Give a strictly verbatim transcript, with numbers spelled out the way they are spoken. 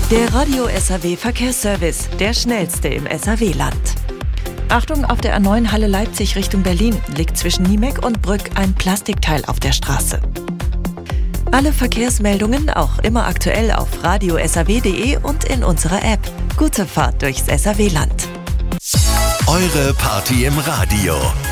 Der Radio S A W Verkehrsservice, der schnellste im S A W-Land. Achtung, auf der A neun Halle Leipzig Richtung Berlin liegt zwischen Niemek und Brück ein Plastikteil auf der Straße. Alle Verkehrsmeldungen auch immer aktuell auf radio s a w punkt d e und in unserer App. Gute Fahrt durchs S A W-Land. Eure Party im Radio.